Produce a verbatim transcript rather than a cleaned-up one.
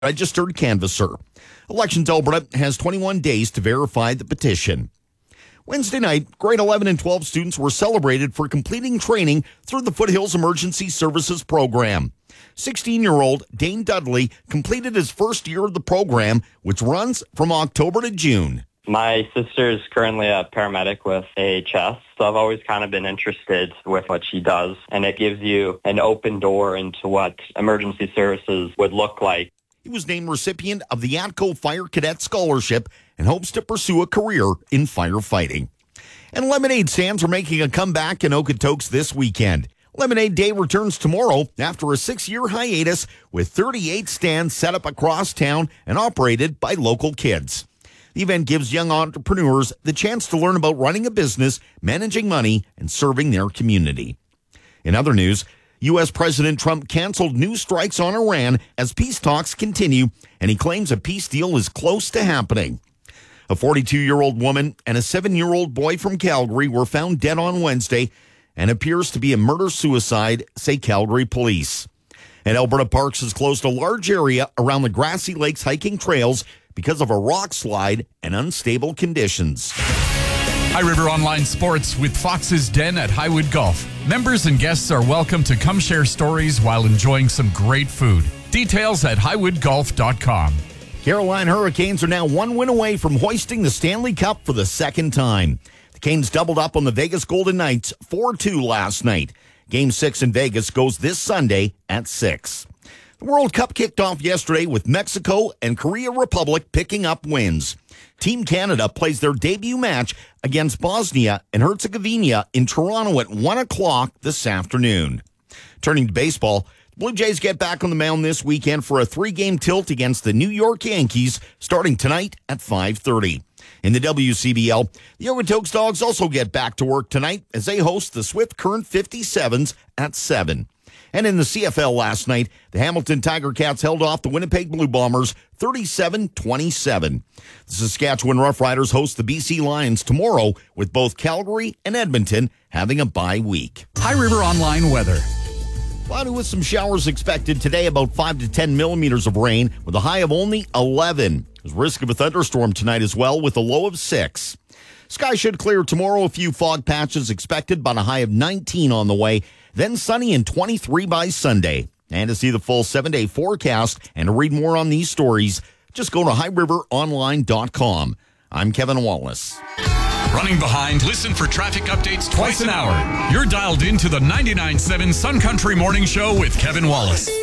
registered canvasser. Elections Alberta has twenty-one days to verify the petition. Wednesday night, grade eleven and twelve students were celebrated for completing training through the Foothills Emergency Services Program. sixteen-year-old Dane Dudley completed his first year of the program, which runs from October to June. My sister is currently a paramedic with A H S, so I've always kind of been interested with what she does, and it gives you an open door into what emergency services would look like. He was named recipient of the ATCO Fire Cadet Scholarship and hopes to pursue a career in firefighting. And lemonade stands are making a comeback in Okotoks this weekend. Lemonade Day returns tomorrow after a six-year hiatus with thirty-eight stands set up across town and operated by local kids. The event gives young entrepreneurs the chance to learn about running a business, managing money, and serving their community. In other news, U S President Trump canceled new strikes on Iran as peace talks continue, and he claims a peace deal is close to happening. A forty-two-year-old woman and a seven-year-old boy from Calgary were found dead on Wednesday and appears to be a murder-suicide, say Calgary police. And Alberta Parks has closed a large area around the Grassy Lakes hiking trails because of a rock slide and unstable conditions. High River Online Sports with Fox's Den at Highwood Golf. Members and guests are welcome to come share stories while enjoying some great food. Details at highwood golf dot com. Carolina Hurricanes are now one win away from hoisting the Stanley Cup for the second time. The Canes doubled up on the Vegas Golden Knights four two last night. Game six in Vegas goes this Sunday at six. The World Cup kicked off yesterday with Mexico and Korea Republic picking up wins. Team Canada plays their debut match against Bosnia and Herzegovina in Toronto at one o'clock this afternoon. Turning to baseball, the Blue Jays get back on the mound this weekend for a three-game tilt against the New York Yankees starting tonight at five thirty. In the W C B L, the Okotoks Dogs also get back to work tonight as they host the Swift Current fifty-sevens at seven. And in the C F L last night, the Hamilton Tiger Cats held off the Winnipeg Blue Bombers thirty-seven twenty-seven. The Saskatchewan Roughriders host the B C Lions tomorrow, with both Calgary and Edmonton having a bye week. High River Online weather. Cloudy with some showers expected today, about five to ten millimeters of rain, with a high of only eleven. There's risk of a thunderstorm tonight as well, with a low of six. Sky should clear tomorrow, a few fog patches expected, but a high of nineteen on the way. Then sunny and twenty-three by Sunday. And to see the full seven-day forecast and to read more on these stories, just go to high river online dot com. I'm Kevin Wallace. Running behind, listen for traffic updates twice an hour. You're dialed into the ninety-nine point seven Sun Country Morning Show with Kevin Wallace.